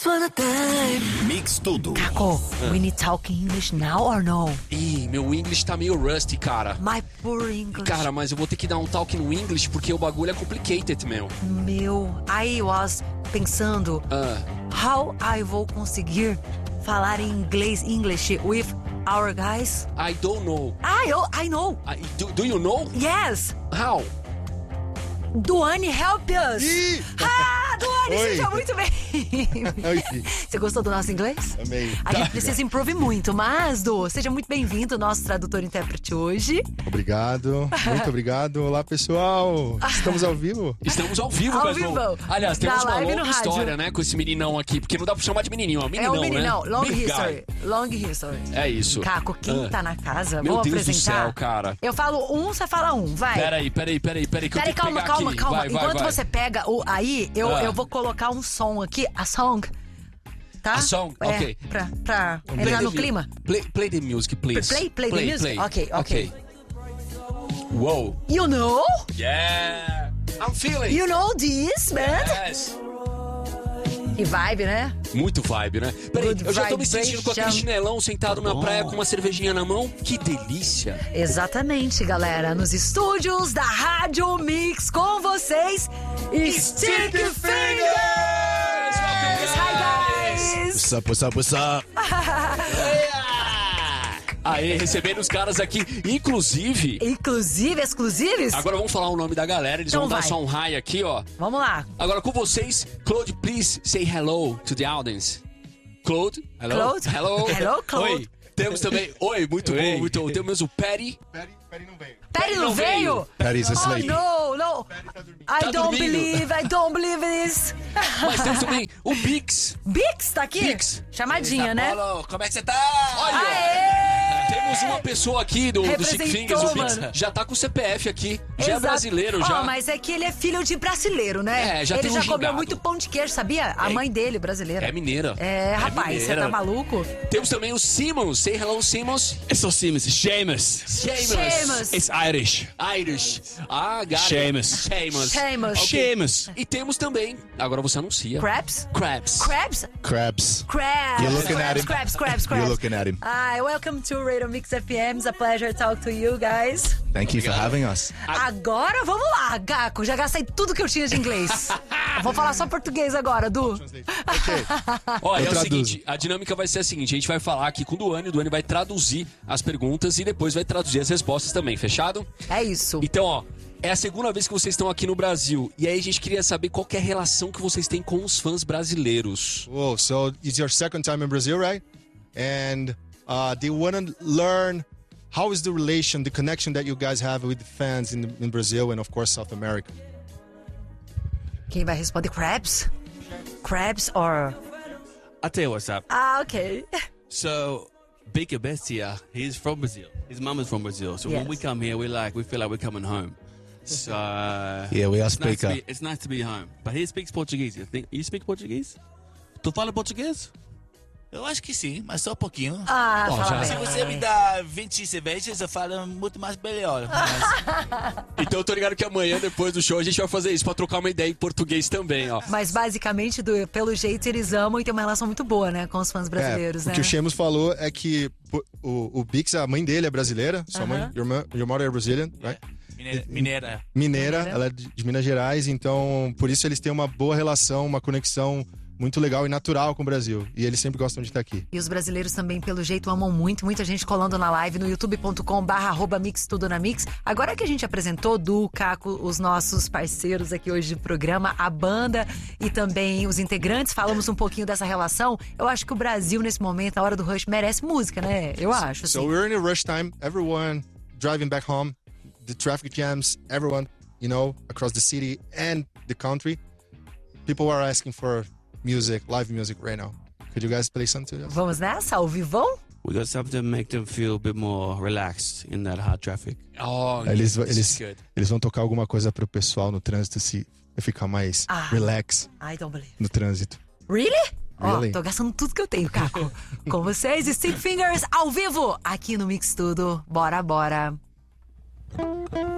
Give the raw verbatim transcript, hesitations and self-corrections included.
Once on a time. Mix tudo. Caco, we need talk English now or no? Ih, meu English tá meio rusty, cara. My poor English. Cara, mas eu vou ter que dar um talk no English porque o bagulho é complicated, meu. Meu, I was pensando Ah. how I vou conseguir falar em inglês, English with our guys. I don't know. I, oh, I know. I, do, do you know? Yes. How? Duane, help us. Ih! Ah, Duane, Oi. seja muito bem. Oi. Você gostou do nosso inglês? Amei. A gente precisa improve muito, mas, Du, seja muito bem-vindo, nosso tradutor e intérprete hoje. Obrigado, muito obrigado. Olá, pessoal. Estamos ao vivo? Estamos ao vivo, Ao meu irmão. vivo. Aliás, Na temos uma live e no longa rádio. história, né, com esse meninão aqui, porque não dá pra chamar de menininho, ó. É Meninão, o meninão, né? long Big history. guy. Long history. É isso. Caco, quem Ah. tá na casa? Meu Vou Deus do apresentar. céu, cara. Eu falo um, você fala um, vai. Peraí, peraí, peraí, peraí, que eu Peraí, tenho que calma, pegar calma, aqui. calma. Vai, vai, Enquanto vai. você pega o aí, eu, Ah. eu vou colocar um som aqui, a song. Tá? A song, É, ok. Pra, pra Play entrar the no mu- clima. Play, play the music, please. Play, play the music? Ok, ok. Uou. You know? Yeah. I'm feeling. You know this, man? Yes. Que vibe, né? Muito vibe, né? Peraí, Good eu já tô me sentindo com aquele vibration. chinelão sentado na praia com uma cervejinha na mão. Que delícia. Exatamente, galera. Nos estúdios da Rádio Mix com vocês, Stick Fingers! Hi, guys! What's up, what's up, what's up? Aê, recebendo os caras aqui. Inclusive, Inclusive, exclusives? agora vamos falar o nome da galera. Eles Então vão dar vai. só um hi aqui, ó. Vamos lá. Agora com vocês, Claude, please say hello to the audience. Claude, hello. Claude. Hello. Hello, Claude. Oi. Temos também, oi, muito Oi. bom, muito bom. Temos o Patty. Peri, Peri não veio. Peri não não veio? Peri is Oh, asleep. no, no. I Tá don't dormindo. believe, I don't believe this. Mas temos também o Bix. Bix tá aqui? Bix. Chamadinha, né? Paulo, como é que você tá? Olha, Aê! temos uma pessoa aqui do, do Chick Representou, Fingers, o Bix. mano. Já tá com o C P F aqui. Já é Exato. brasileiro, Ó, já. mas é que ele é filho de brasileiro, né? É, já ele tem um já comeu gingado. muito pão de queijo, sabia? A É. mãe dele, brasileira. É mineira. É, rapaz, você mineira. tá maluco? Temos também o Simmons. Say hello, Simmons. It's not Simmons, it's Seamus. Seamus. It's Irish. Irish. Ah, got it. Seamus. Seamus. Seamus. Ok. Seamus. E temos também, agora você anuncia. Crabs? Crabs. Crabs? Crabs. Crabs. You're looking crabs, at him. crabs, crabs, crabs. You're looking at him. Hi, welcome to Radio Mix F M. It's a pleasure to talk to you guys. Thank you for having us. Agora vamos lá, Gaco. Já gastei tudo que eu tinha de inglês. Vou falar só português agora, Du. Olha, Eu é o traduzo. seguinte, a dinâmica vai ser a seguinte, a gente vai falar aqui com o Duane, o Duane vai traduzir as perguntas e depois vai traduzir as respostas também, fechado? É isso. Então, ó, é a segunda vez que vocês estão aqui no Brasil e aí a gente queria saber qual que é a relação que vocês têm com os fãs brasileiros. Whoa, so it's your second time in Brazil, right? And uh, they want to learn how is the relation, the connection that you guys have with the fans in, in Brazil and, of course, South America. Quem vai responder? Crabs? Crabs or... I'll tell you what's up. Ah, ok. So, Big Bestia, he's from Brazil. His mum is from Brazil. So Yes. when we come here, we like we feel like we're coming home. So uh, Yeah, we all it's nice speak, to uh, be, it's nice to be home. But he speaks Portuguese. You think you speak Portuguese? Tu fala português? Eu acho que sim, mas só um pouquinho. Ah, Bom, fala já- bem. Se você me dá vinte cervejas, eu falo muito mais melhor. Mas Então eu tô ligado que amanhã, depois do show, a gente vai fazer isso pra trocar uma ideia em português também, ó. Mas basicamente, do, pelo jeito, eles amam e tem uma relação muito boa, né? Com os fãs brasileiros, é, né? O que o Seamus falou é que pô, o, o Bix, a mãe dele é brasileira. Sua mãe, Aham. your, mo- your mother is Brazilian, right? mineira, mineira. Mineira, Mineira. ela é de, de Minas Gerais, então por isso eles têm uma boa relação, uma conexão muito legal e natural com o Brasil. E eles sempre gostam de estar aqui. E os brasileiros também, pelo jeito, amam muito. Muita gente colando na live no youtube ponto com barra arroba mix tudo na mix. Agora que a gente apresentou, Du, Caco, os nossos parceiros aqui hoje do programa, a banda e também os integrantes, falamos um pouquinho dessa relação. Eu acho que o Brasil, nesse momento, a hora do rush, merece música, né? Eu acho, assim. So we're in a rush time. Everyone driving back home, the traffic jams, everyone, you know, across the city and the country. People are asking for music, live music right now. Could you guys play something to us? Vamos nessa? Ao vivão? We got something to make them feel a bit more relaxed in that hard traffic. Oh, Eles, this is eles, good. eles vão tocar alguma coisa pro pessoal no trânsito se ficar mais Ah. relax I don't believe. no trânsito. Really? Ó, Really? tô gastando tudo que eu tenho, Caco. Com vocês, Stick Fingers ao vivo, aqui no Mix Tudo. Bora, bora.